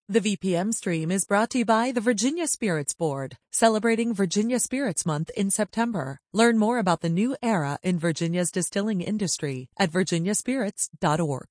The VPM stream is brought to you by the Virginia Spirits Board, celebrating Virginia Spirits Month in September. Learn more about the new era in Virginia's distilling industry at virginiaspirits.org.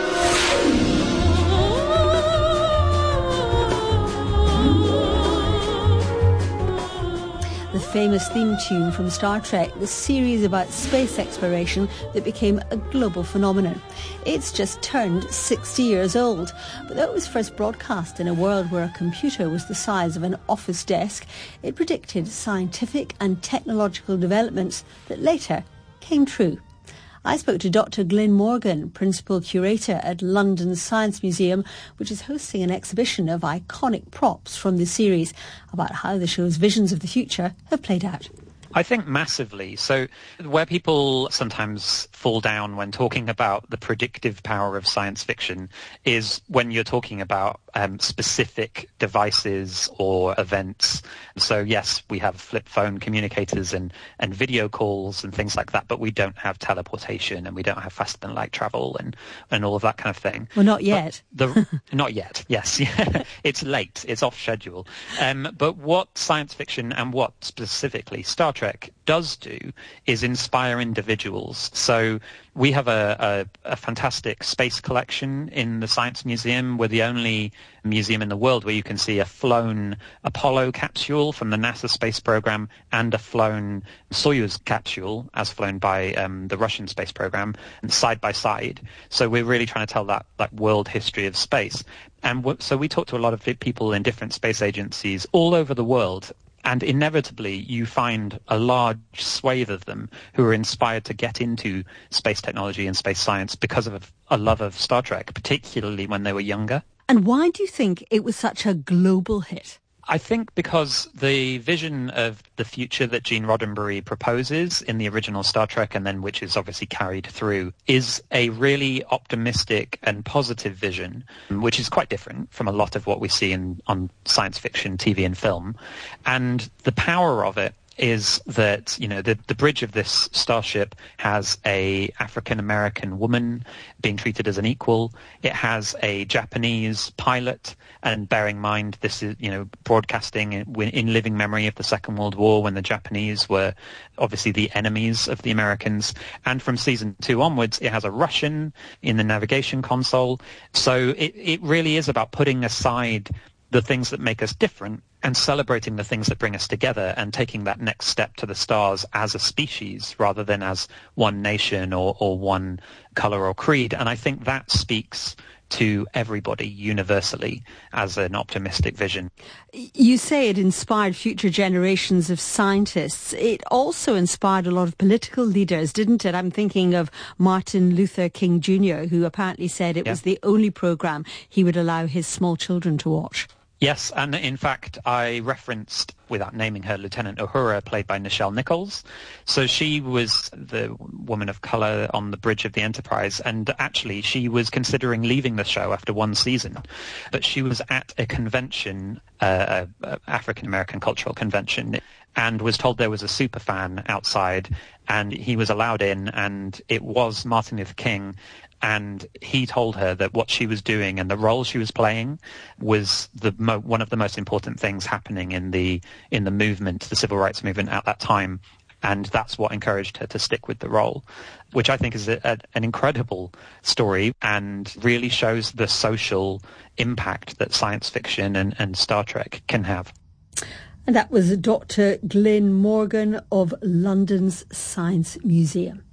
The famous theme tune from Star Trek, the series about space exploration that became a global phenomenon. It's just turned 60 years old, but though it was first broadcast in a world where a computer was the size of an office desk, it predicted scientific and technological developments that later came true. I spoke to Dr. Glyn Morgan, Principal Curator at London's Science Museum, which is hosting an exhibition of iconic props from the series, about how the show's visions of the future have played out. I think massively. So where people sometimes fall down when talking about the predictive power of science fiction is when you're talking about specific devices or events. So yes, we have flip phone communicators and video calls and things like that, but we don't have teleportation and we don't have faster than light travel and all of that kind of thing. Well, not yet. Not yet, yes. It's late. It's off schedule. But what science fiction and what specifically Star Trek does do is inspire individuals. So we have a fantastic space collection in the Science Museum. We're the only museum in the world where you can see a flown Apollo capsule from the NASA space program and a flown Soyuz capsule as flown by the Russian space program, side by side. So we're really trying to tell that world history of space. And so we talk to a lot of people in different space agencies all over the world. And inevitably, you find a large swathe of them who are inspired to get into space technology and space science because of a love of Star Trek, particularly when they were younger. And why do you think it was such a global hit? I think because the vision of the future that Gene Roddenberry proposes in the original Star Trek, and then which is obviously carried through, is a really optimistic and positive vision, which is quite different from a lot of what we see on science fiction, TV and film. And the power of it is that, you know, the bridge of this starship has a African-American woman being treated as an equal. It has a Japanese pilot, and bearing in mind this is, you know, broadcasting in living memory of the Second World War when the Japanese were obviously the enemies of the Americans. And from season 2 onwards, it has a Russian in the navigation console. So it really is about putting aside the things that make us different and celebrating the things that bring us together and taking that next step to the stars as a species rather than as one nation or one color or creed. And I think that speaks to everybody universally as an optimistic vision. You say it inspired future generations of scientists. It also inspired a lot of political leaders, didn't it? I'm thinking of Martin Luther King Jr., who apparently said it was the only program he would allow his small children to watch. Yes, and in fact, I referenced, without naming her, Lieutenant Uhura, played by Nichelle Nichols. So she was the woman of color on the bridge of the Enterprise, and actually she was considering leaving the show after one season. But she was at a convention, African-American cultural convention, and was told there was a super fan outside, and he was allowed in, and it was Martin Luther King. And he told her that what she was doing and the role she was playing was one of the most important things happening in the movement, the civil rights movement at that time. And that's what encouraged her to stick with the role, which I think is an incredible story and really shows the social impact that science fiction and Star Trek can have. And that was Dr. Glyn Morgan of London's Science Museum.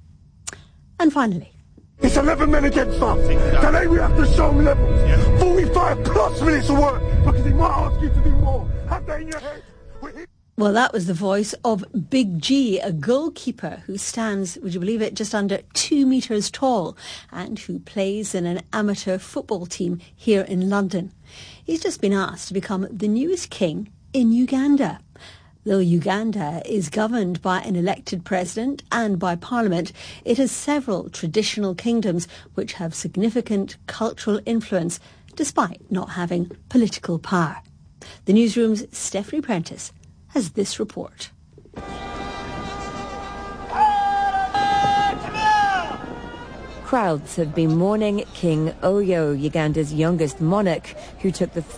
And finally, it's 11 men against us. Today we have to show them levels. 45 plus minutes of work because he might ask you to do more. Have that in your head. Well, that was the voice of Big G, a goalkeeper who stands, would you believe it, just under 2 metres tall and who plays in an amateur football team here in London. He's just been asked to become the newest king in Uganda. Though Uganda is governed by an elected president and by parliament, it has several traditional kingdoms which have significant cultural influence despite not having political power. The newsroom's Stephanie Prentice has this report. Crowds have been mourning King Oyo, Uganda's youngest monarch, who took the